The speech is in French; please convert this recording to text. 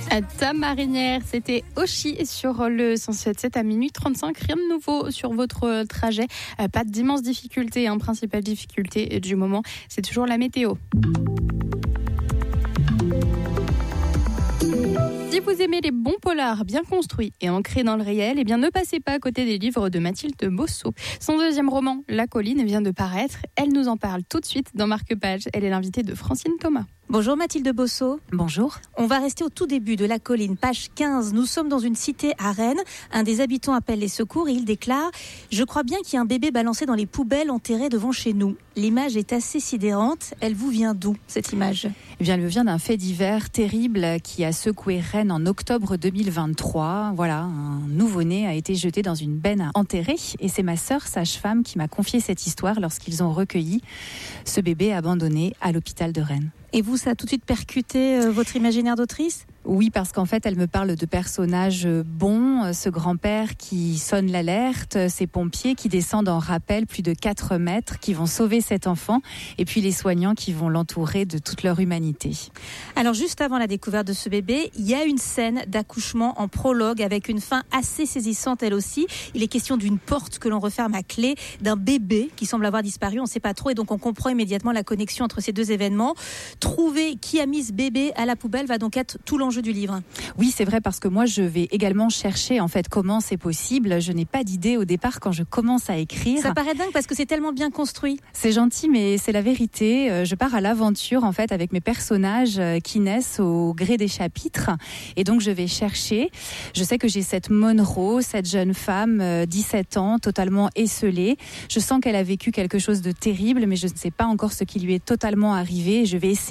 Ta marinière, c'était Oshi sur le 107.7 à minuit 35. Rien de nouveau sur votre trajet. Pas d'immenses difficultés. Principale difficulté du moment, c'est toujours la météo. Si vous aimez les bons polars bien construits et ancrés dans le réel, ne passez pas à côté des livres de Mathilde Bosso. Son deuxième roman, La Colline, vient de paraître. Elle nous en parle tout de suite dans Marque-Page. Elle est l'invitée de Francine Thomas. Bonjour Mathilde Bosso. Bonjour. On va rester au tout début de La Colline, page 15. Nous sommes dans une cité à Rennes. Un des habitants appelle les secours et il déclare « Je crois bien qu'il y a un bébé balancé dans les poubelles enterré devant chez nous ». L'image est assez sidérante. Elle vous vient d'où, cette image ? Elle me vient d'un fait divers terrible qui a secoué Rennes en octobre 2023. Voilà, un nouveau-né a été jeté dans une benne enterrée et c'est ma sœur sage-femme qui m'a confié cette histoire lorsqu'ils ont recueilli ce bébé abandonné à l'hôpital de Rennes. Et vous, ça a tout de suite percuté votre imaginaire d'autrice ? Oui, parce qu'en fait, elle me parle de personnages bons, ce grand-père qui sonne l'alerte, ces pompiers qui descendent en rappel plus de 4 mètres, qui vont sauver cet enfant, et puis les soignants qui vont l'entourer de toute leur humanité. Alors, juste avant la découverte de ce bébé, il y a une scène d'accouchement en prologue avec une fin assez saisissante elle aussi. Il est question d'une porte que l'on referme à clé, d'un bébé qui semble avoir disparu, on ne sait pas trop, et donc on comprend immédiatement la connexion entre ces deux événements. Trouver qui a mis ce bébé à la poubelle va donc être tout l'enjeu du livre. Oui, c'est vrai, parce que moi je vais également chercher en fait comment c'est possible. Je n'ai pas d'idée au départ quand je commence à écrire. Ça paraît dingue parce que c'est tellement bien construit. C'est gentil, mais c'est la vérité. Je pars à l'aventure en fait avec mes personnages qui naissent au gré des chapitres, et donc je vais chercher. Je sais que j'ai cette Monroe, cette jeune femme, 17 ans, totalement esseulée. Je sens qu'elle a vécu quelque chose de terrible, mais je ne sais pas encore ce qui lui est totalement arrivé. Je vais essayer